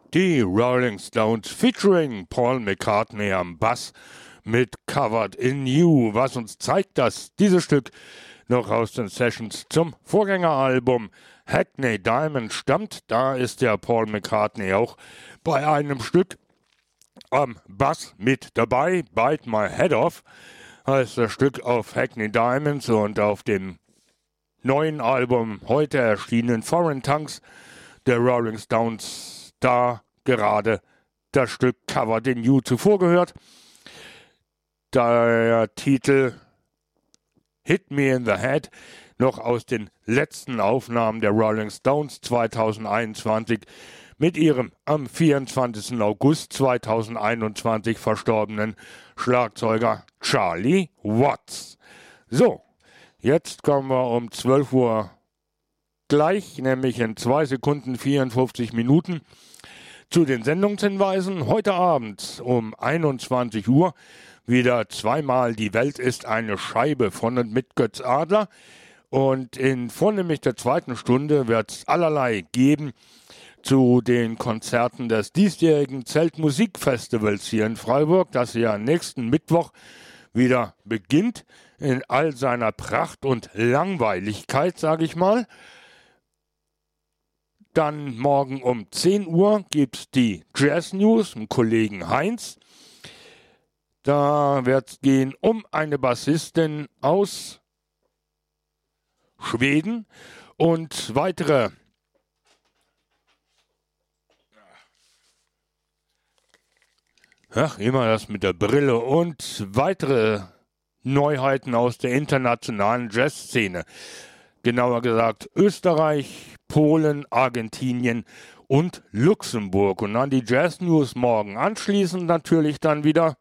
Die Rolling Stones featuring Paul McCartney am Bass mit Covered in You. Was uns zeigt, dass dieses Stück noch aus den Sessions zum Vorgängeralbum Hackney Diamond stammt. Da ist der Paul McCartney auch bei einem Stück am Bass mit dabei. Bite My Head Off heißt das Stück auf Hackney Diamonds und auf dem neuen Album heute erschienen Foreign Tongues der Rolling Stones da gerade das Stück Covered in You zuvor gehört. Der Titel Hit Me in the Head noch aus den letzten Aufnahmen der Rolling Stones 2021 mit ihrem am 24. August 2021 verstorbenen Schlagzeuger Charlie Watts. So, jetzt kommen wir um 12 Uhr gleich, nämlich in 2 Sekunden 54 Minuten, zu den Sendungshinweisen. Heute Abend um 21 Uhr wieder zweimal Die Welt ist eine Scheibe von und mit Götz Adler. Und in vornehmlich der zweiten Stunde wird es allerlei geben zu den Konzerten des diesjährigen Zeltmusikfestivals hier in Freiburg, das ja nächsten Mittwoch wieder beginnt, in all seiner Pracht und Langweiligkeit, sage ich mal. Dann morgen um 10 Uhr gibt es die Jazz News mit Kollegen Heinz. Da wird es gehen um eine Bassistin aus Schweden und weitere immer das mit der Brille und weitere Neuheiten aus der internationalen Jazzszene. Genauer gesagt Österreich, Polen, Argentinien und Luxemburg. Und dann die Jazz News morgen. Anschließend natürlich dann wieder